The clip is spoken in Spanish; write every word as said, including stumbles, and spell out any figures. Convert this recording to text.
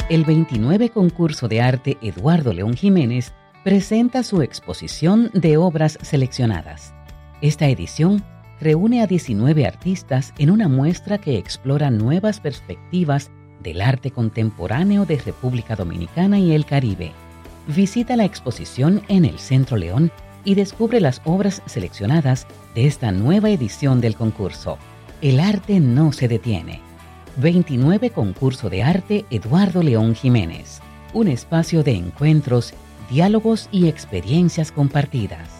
El veintinueve Concurso de Arte Eduardo León Jiménez presenta su exposición de obras seleccionadas. Esta edición reúne a diecinueve artistas en una muestra que explora nuevas perspectivas del arte contemporáneo de República Dominicana y el Caribe. Visita la exposición en el Centro León y descubre las obras seleccionadas de esta nueva edición del concurso. El arte no se detiene. veintinueve Concurso de Arte Eduardo León Jiménez. Un espacio de encuentros, diálogos y experiencias compartidas.